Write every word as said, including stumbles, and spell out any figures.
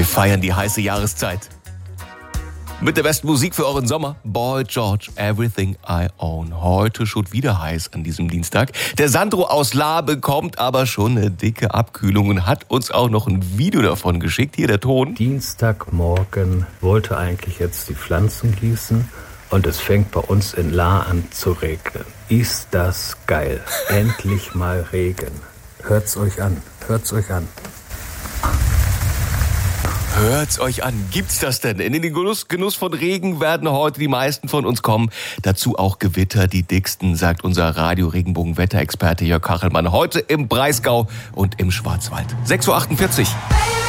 Wir feiern die heiße Jahreszeit. Mit der besten Musik für euren Sommer. Boy George, Everything I Own. Heute schon wieder heiß an diesem Dienstag. Der Sandro aus Lahr bekommt aber schon eine dicke Abkühlung und hat uns auch noch ein Video davon geschickt. Hier der Ton. Dienstagmorgen wollte eigentlich jetzt die Pflanzen gießen und es fängt bei uns in Lahr an zu regnen. Ist das geil. Endlich mal Regen. Hört's euch an. Hört's euch an. Hört's euch an. Gibt's das denn? In den Genuss, Genuss von Regen werden heute die meisten von uns kommen. Dazu auch Gewitter, die dicksten, sagt unser Radio-Regenbogen-Wetterexperte Jörg Kachelmann. Heute im Breisgau und im Schwarzwald. sechs Uhr achtundvierzig.